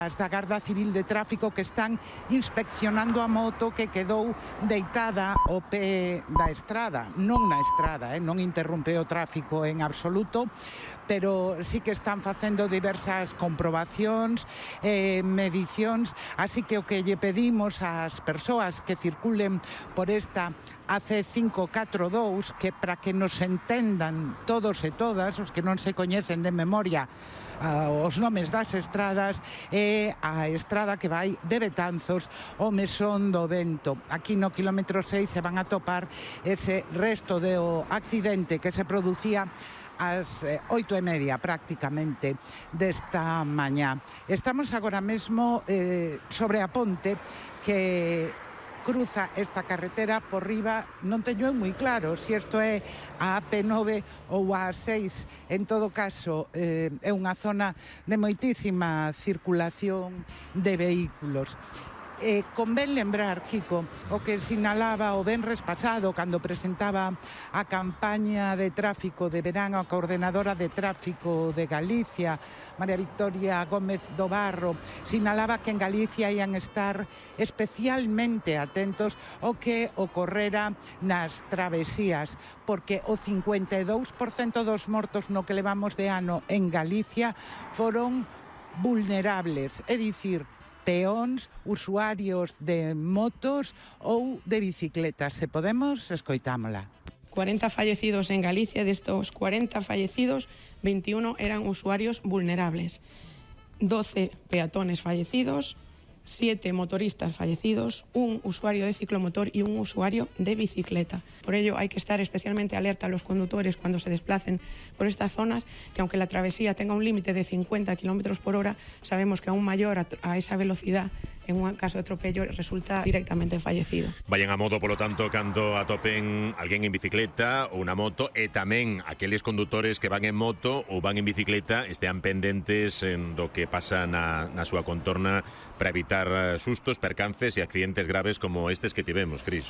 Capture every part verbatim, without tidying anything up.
As da Garda Civil de Tráfico que están inspeccionando a moto que quedou deitada ao pé da estrada, non na estrada, eh? non interrompe o tráfico en absoluto, pero sí que están facendo diversas comprobacións, eh, medicións, así que o que lle pedimos ás persoas que circulen por esta A C cinco catro dous, que para que nos entendan todos e todas, os que non se coñecen de memoria Uh, os nomes das estradas, e a estrada que vai de Betanzos ao Mesón do Vento. Aquí no quilómetro seis se van a topar ese resto do accidente que se producía ás oito e media prácticamente desta mañá. Estamos agora mesmo eh, sobre a ponte que cruza esta carretera por riba. Non teño moi claro se isto é a A P nove ou a A seis. En todo caso, eh, é unha zona de moitísima circulación de vehículos. Eh, convén lembrar, Kiko, o que sinalaba o venres pasado cando presentaba a campaña de tráfico de verán a coordenadora de tráfico de Galicia, María Victoria Gómez do Barro, sinalaba que en Galicia ian estar especialmente atentos ao que ocorrera nas travesías, porque o cincuenta e dous por cento dos mortos no que levamos de ano en Galicia foron vulnerables, é dicir, peóns, usuarios de motos ou de bicicletas. Se podemos, escoitámola. cuarenta fallecidos en Galicia, de estos cuarenta fallecidos, veintiuno eran usuarios vulnerables. doce peatones fallecidos, siete motoristas fallecidos, un usuario de ciclomotor y un usuario de bicicleta. Por ello hay que estar especialmente alerta a los conductores cuando se desplacen por estas zonas, que aunque la travesía tenga un límite de cincuenta kilómetros por hora, sabemos que aún mayor a, a esa velocidad, en un caso de atropello, resulta directamente fallecido. Vayan a modo, polo tanto, cando atopen alguén en bicicleta ou na moto, e tamén aqueles condutores que van en moto ou van en bicicleta estean pendentes en do que pasa na, na súa contorna para evitar sustos, percances e accidentes graves como estes que tivemos, Cris.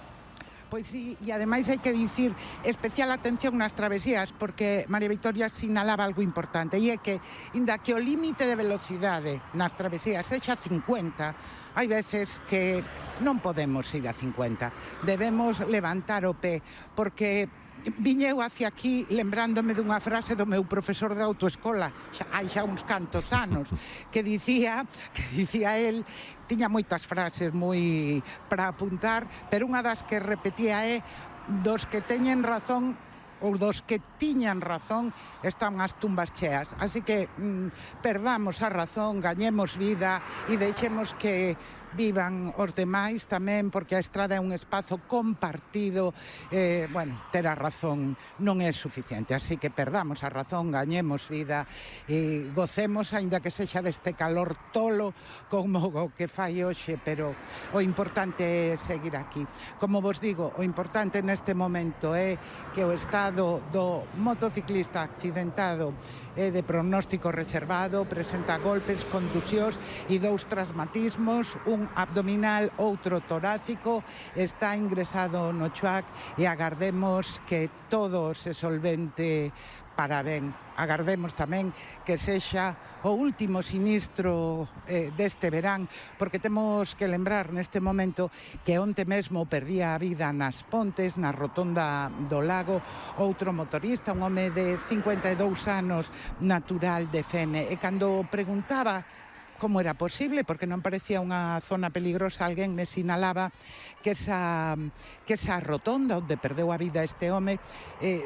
Pois sí, e ademais hai que dicir especial atención nas travesías, porque María Victoria sinalaba algo importante, e é que, inda que o límite de velocidade nas travesías sexa cincuenta, hai veces que non podemos ir a cincuenta, debemos levantar o pé, porque viñeu hacia aquí lembrándome dunha frase do meu profesor de autoescola, xa, hai xa uns cantos anos, que dicía, que dicía el, tiña moitas frases moi para apuntar, pero unha das que repetía é: dos que teñen razón ou dos que tiñan razón están as tumbas cheas. Así que mm, perdamos a razón, gañemos vida e deixemos que vivan os demais tamén, porque a estrada é un espazo compartido. Eh, bueno, ter a razón non é suficiente, así que perdamos a razón, gañemos vida e gocemos, aínda que sexa deste calor tolo como o que fai hoxe, pero o importante é seguir aquí. Como vos digo, o importante neste momento é que o estado do motociclista accidentado é de pronóstico reservado, presenta golpes, contusións e dous traumatismos, un abdominal, outro torácico, está ingresado no C H U A C e agardemos que todo se solvente para ben. Agardemos tamén que sexa o último sinistro eh, deste verán, porque temos que lembrar neste momento que onte mesmo perdía a vida nas Pontes, na rotonda do Lago, outro motorista, un home de cincuenta e dous anos, natural de Fene, e cando preguntaba como era posible, porque non parecía unha zona peligrosa, alguén me sinalaba que esa, que esa rotonda onde perdeu a vida este home, eh,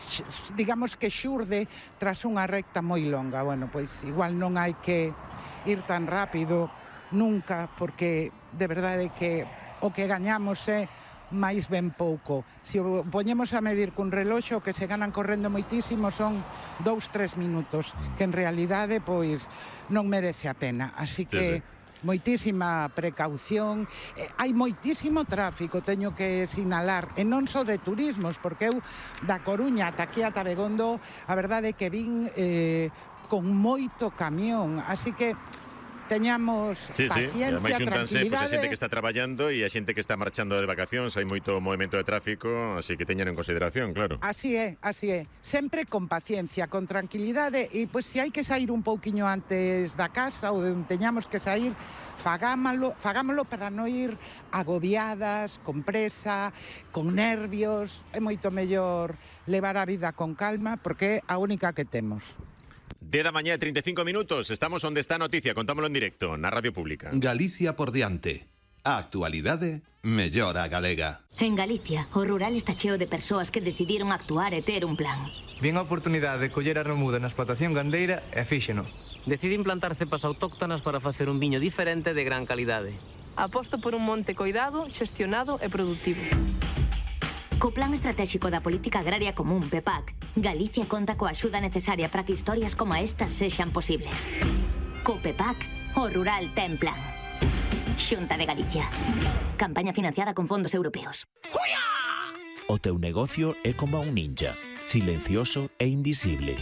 digamos que xurde tras unha recta moi longa. Bueno, pois igual non hai que ir tan rápido nunca, porque de verdade que o que gañamos é máis ben pouco. Se o poñemos a medir cun reloxo, o que se ganan correndo moitísimo son dous, tres minutos, que en realidade, pois, non merece a pena. Así que sí, sí, moitísima precaución. Eh, hai moitísimo tráfico, teño que sinalar, e non só de turismos, porque eu da Coruña ata aquí a Tabegondo, a verdade é que vin eh, con moito camión, así que teñamos sí, paciencia, sí. Xuntanse, tranquilidade. Pois a xente que está traballando e a xente que está marchando de vacacións, hai moito movimento de tráfico, así que teñan en consideración, claro. Así é, así é. Sempre con paciencia, con tranquilidade, e pois se hai que sair un pouquiño antes da casa ou de onde teñamos que sair, fagámolo, fagámolo para non ir agobiadas, con presa, con nervios. É moito mellor levar a vida con calma, porque é a única que temos. De da mañá, trinta e cinco minutos, estamos onde está a noticia, contámoslo en directo, na Radio Pública. Galicia por diante. A actualidade mellor a galega. En Galicia, o rural está cheo de persoas que decidiron actuar e ter un plan. Vien a oportunidade de coller a remuda na explotación gandeira e fíxeno. Decidín plantar cepas autóctonas para facer un viño diferente de gran calidade. Aposto por un monte coidado, xestionado e produtivo. Co Plan Estratégico da Política Agraria Común, P E P A C, Galicia conta coa axuda necesaria para que historias como estas sexan posibles. Co P E P A C, o rural ten plan. Xunta de Galicia. Campaña financiada con fondos europeos. O teu negocio é como un ninja, silencioso e invisible.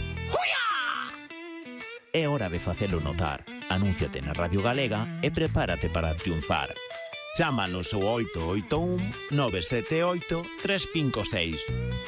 É hora de facelo notar. Anúnciate na Radio Galega e prepárate para triunfar. Chámanos ao oito oito un nove sete oito tres cinco seis.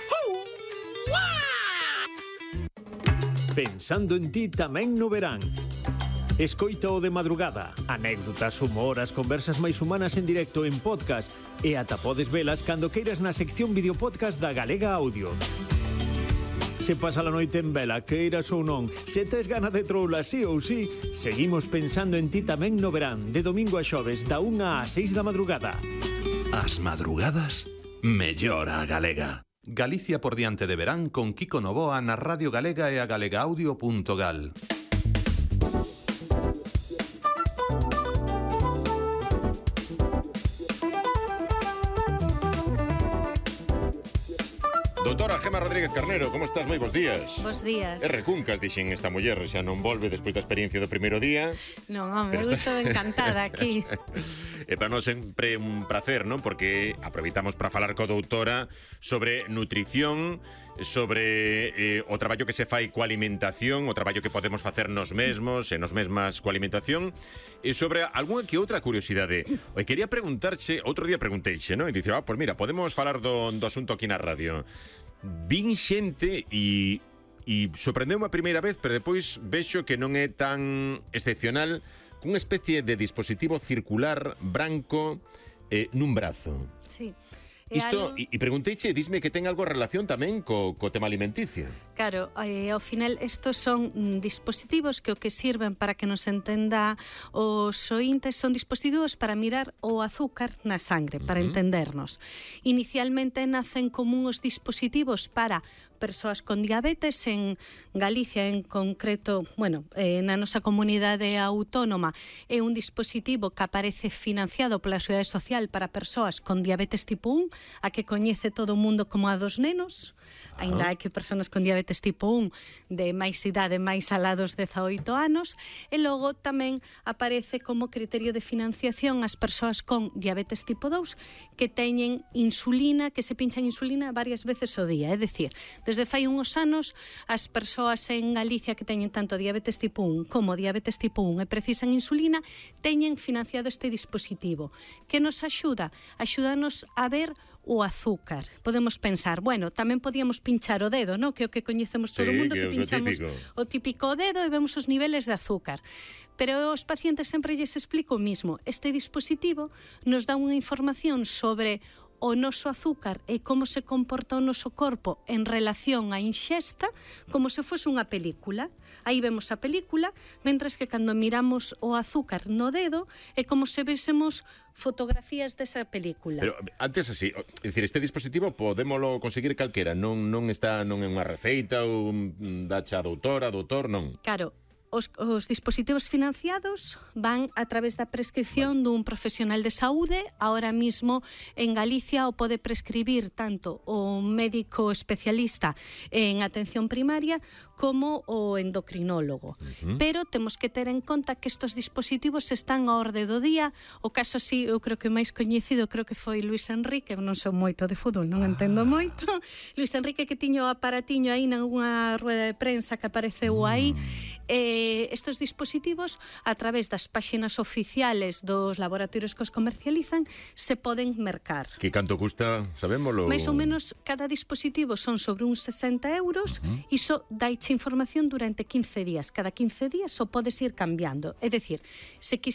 Pensando en ti tamén no verán. Escoita o de madrugada, anécdotas, humor, as conversas máis humanas en directo en podcast e ata podes velas cando queiras na sección videopodcast da Galega Audio. Se pasa a noite en vela, queiras ou non, se tes gana de troula sí ou sí, seguimos pensando en ti tamén no verán, de domingo a xoves, da unha ás seis da madrugada. As madrugadas, mellor a galega. Galicia por diante de verán con Kiko Novoa na Radio Galega e a galegaaudio punto gal. Doutora Gema Rodríguez Carnero, como estás? Moi bons días. Bos días. E recuncas, dixen esta muller, xa non volve despois da experiencia do primeiro día. Non, home, eu está... estou encantada aquí. E para nós sempre un placer, non? Porque aproveitamos para falar coa doutora sobre nutrición, sobre eh, o traballo que se fai coa alimentación, o traballo que podemos facer nos mesmos e nos mesmas coa alimentación, e sobre algunha que outra curiosidade. E quería preguntarche, outro día pregunteixe, non? E dice, ah, pois mira, podemos falar do, do asunto aquí na radio. Vin xente e, e sorprendeu-me a primeira vez, pero depois vexo que non é tan excepcional cunha especie de dispositivo circular branco eh, nun brazo. Sí. Isto, algo... e, e pregunteiche, disme que ten algo relación tamén co, co tema alimenticio. Claro, eh, ao final estos son mm, dispositivos que o que sirven para que nos entenda os ointes, son dispositivos para mirar o azúcar na sangre, para uh-huh. entendernos. Inicialmente nacen como uns dispositivos para persoas con diabetes. En Galicia en concreto, bueno, eh, na nosa comunidade autónoma é un dispositivo que aparece financiado pola Seguridade Social para persoas con diabetes tipo un, a que coñece todo o mundo como a dos nenos. Ainda hai que persoas con diabetes tipo un de máis idade, máis alá dos dezaoito anos, e logo tamén aparece como criterio de financiación as persoas con diabetes tipo dous que teñen insulina, que se pinchan insulina varias veces ao día. É dicir, desde fai uns anos as persoas en Galicia que teñen tanto diabetes tipo un como diabetes tipo un e precisan insulina teñen financiado este dispositivo que nos axuda, axúdanos a ver o azúcar. Podemos pensar, bueno, tamén podíamos pinchar o dedo, ¿no? Que é o que coñecemos todo o sí, mundo, que, que pinchamos o típico. o típico dedo e vemos os niveles de azúcar. Pero aos pacientes sempre lles explico o mismo. Este dispositivo nos dá unha información sobre o noso azúcar e como se comporta o noso corpo en relación á inxesta, como se fose unha película. Aí vemos a película, mentras que cando miramos o azúcar no dedo é como se vésemos fotografías desa película. Pero antes así, é dicir, este dispositivo podémolo conseguir calquera, non non está non é unha receita ou dacha a doutora, doutor, non. Claro. Os, os dispositivos financiados van a través da prescripción dun profesional de saúde. Ahora mismo en Galicia o pode prescribir tanto o médico especialista en atención primaria como o endocrinólogo. Uh-huh. Pero temos que ter en conta que estos dispositivos están a orde do día. O caso así, eu creo que máis coñecido creo que foi Luís Enrique, non sou moito de fútbol, non entendo moito. Luís Enrique que tiño o aparatiño aí nunha rueda de prensa que apareceu aí, e Eh, estos dispositivos, a través das páxinas oficiales dos laboratorios que os comercializan, se poden mercar. Que canto custa, sabémolo? Mais ou menos, cada dispositivo son sobre uns sesenta euros, uh-huh. e iso daiche información durante quince días. Cada quince días o podes ir cambiando. É dicir, se quixeras